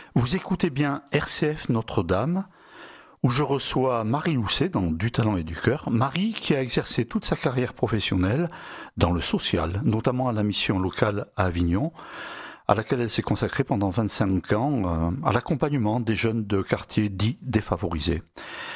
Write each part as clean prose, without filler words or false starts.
Vous écoutez bien RCF Notre-Dame, où je reçois Marie Housset dans Du Talent et du Cœur. Marie qui a exercé toute sa carrière professionnelle dans le social, notamment à la mission locale à Avignon, à laquelle elle s'est consacrée pendant 25 ans à l'accompagnement des jeunes de quartiers dits défavorisés.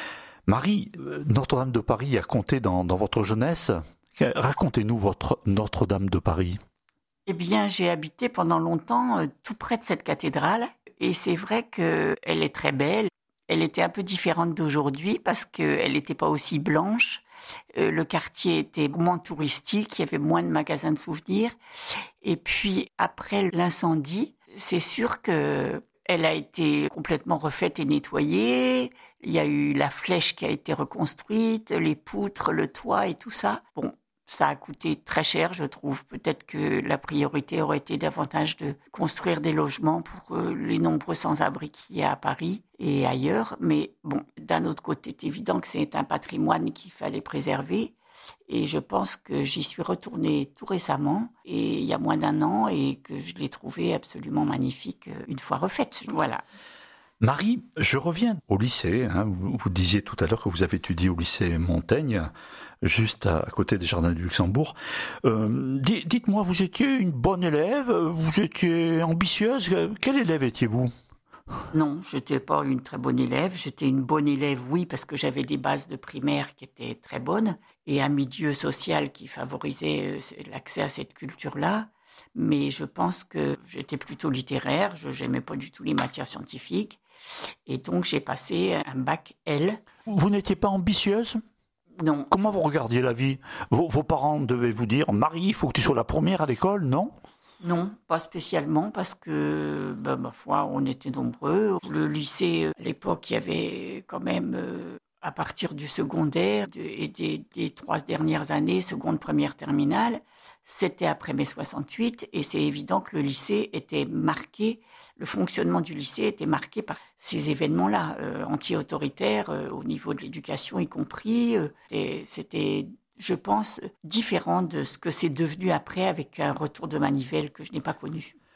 Marie, Notre-Dame de Paris a compté dans votre jeunesse. Racontez-nous votre Notre-Dame de Paris. Eh bien, j'ai habité pendant longtemps tout près de cette cathédrale et c'est vrai qu'elle est très belle. Elle était un peu différente d'aujourd'hui parce qu'elle n'était pas aussi blanche. Le quartier était moins touristique, il y avait moins de magasins de souvenirs. Et puis, après l'incendie, c'est sûr qu'elle a été complètement refaite et nettoyée. Il y a eu la flèche qui a été reconstruite, les poutres, le toit et tout ça. Bon, ça a coûté très cher, je trouve. Peut-être que la priorité aurait été davantage de construire des logements pour les nombreux sans-abri qu'il y a à Paris et ailleurs. Mais bon, d'un autre côté, c'est évident que c'est un patrimoine qu'il fallait préserver. Et je pense que j'y suis retournée tout récemment, et il y a moins d'1 an, et que je l'ai trouvée absolument magnifique une fois refaite. Voilà. Marie, je reviens au lycée. Vous disiez tout à l'heure que vous avez étudié au lycée Montaigne, juste à côté des Jardins du Luxembourg. Dites-moi, vous étiez une bonne élève, vous étiez ambitieuse. Quel élève étiez-vous ? Non, je n'étais pas une très bonne élève. J'étais une bonne élève, oui, parce que j'avais des bases de primaire qui étaient très bonnes et un milieu social qui favorisait l'accès à cette culture-là. Mais je pense que j'étais plutôt littéraire, je n'aimais pas du tout les matières scientifiques. Et donc, j'ai passé un bac L. Vous n'étiez pas ambitieuse ? Non. Comment vous regardiez la vie ? Vos parents devaient vous dire « Marie, il faut que tu sois la première à l'école », non ? Non, pas spécialement, parce que, ma foi, on était nombreux. Le lycée, à l'époque, il y avait quand même, à partir du secondaire et des 3 dernières années, seconde, première, terminale, c'était après mai 68, et c'est évident que le lycée était marqué, le fonctionnement du lycée était marqué par ces événements-là, anti-autoritaires, au niveau de l'éducation y compris. C'était, je pense, différent de ce que c'est devenu après avec un retour de manivelle que je n'ai pas connu.